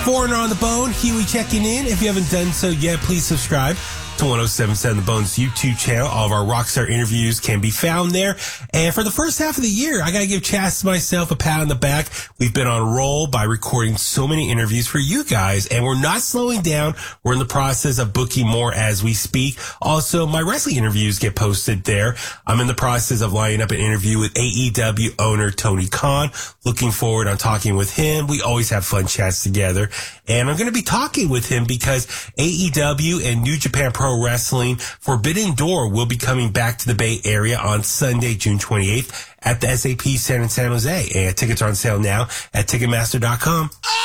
Foreigner on the Bone, Huey checking in. If you haven't done so yet, please subscribe to 1077 The Bone's YouTube channel. All of our Rockstar interviews can be found there. And for the first half of the year, I got to give Chaz myself a pat on the back. We've been on a roll by recording so many interviews for you guys, and we're not slowing down. We're in the process of booking more as we speak. Also, my wrestling interviews get posted there. I'm in the process of lining up an interview with AEW owner Tony Khan. Looking forward on talking with him. We always have fun chats together. And I'm going to be talking with him because AEW and New Japan Pro Wrestling Forbidden Door will be coming back to the Bay Area on Sunday, June 28th at the SAP Center in San Jose. And tickets are on sale now at Ticketmaster.com.